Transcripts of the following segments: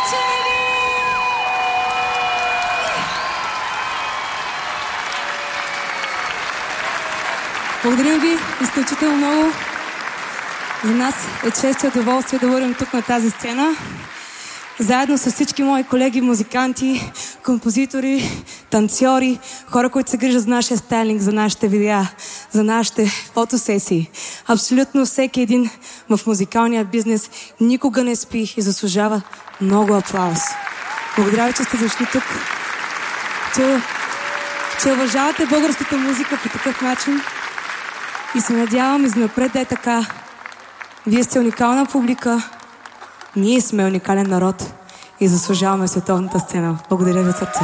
Благодарим ви изключително много. За нас е чест и удоволствие да бъдем тук на тази сцена. Заедно с всички мои колеги, музиканти, композитори, танцори, хора, които се грижат за нашия стайлинг, за нашите видеа, за нашите фотосесии. Абсолютно всеки един в музикалния бизнес никога не спи и заслужава много аплауз. Благодаря ви, че сте дошли тук. Че уважавате българската музика по такъв начин. И се надявам и занапред да е така. Вие сте уникална публика, ние сме уникален народ и заслужаваме световната сцена. Благодаря ви, сърце.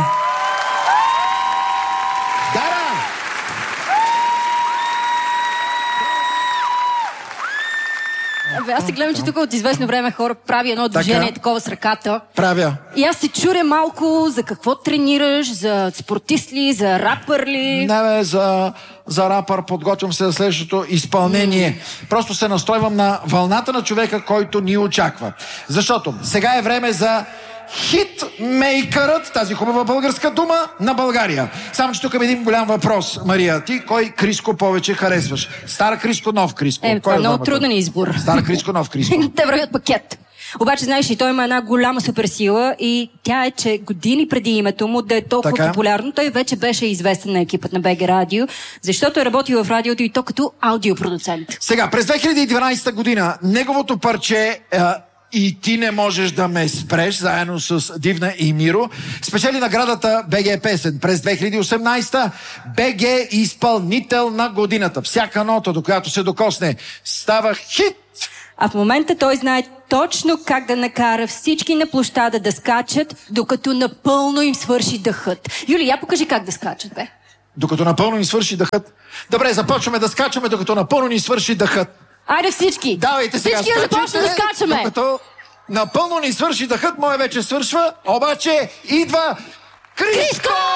Аз се гледам, че тук от известно време хора прави едно движение такова с ръката. Правя. И аз се чуря малко за какво тренираш, за спортист ли, за рапър ли? Не бе, за рапър подготвям се за следващото изпълнение. Просто се настройвам на вълната на човека, който ни очаква. Защото сега е време за хитмейкърът, тази хубава българска дума на България. Само че тук е един голям въпрос, Мария. Ти кой Криско повече харесваш? Стар Криско, нов Криско? Това е много труден избор. Стар Криско, нов Криско. Те вървят пакет. Обаче, знаеш ли, той има една голяма суперсила и тя е, че години преди името му да е толкова популярно, той вече беше известен на екипът на БГ Радио, защото е работил в радиото и то като аудиопродуцент. Сега, през 2012 година неговото парче "И ти не можеш да ме спреш", заедно с Дивна и Миро, спечели наградата БГ Песен. През 2018 БГ изпълнител на годината. Всяка нота, до която се докосне, става хит. А в момента той знае точно как да накара всички на площада да скачат, докато напълно им свърши дъхът. Юли, я покажи как да скачат, бе. Докато напълно ни свърши дъхът. Добре, започваме да скачаме, докато напълно ни свърши дъхът. Айде всички! Давайте сега, всички да започнем да скачаме! Докато напълно ни свърши дъхът, моя вече свършва, обаче идва Криско!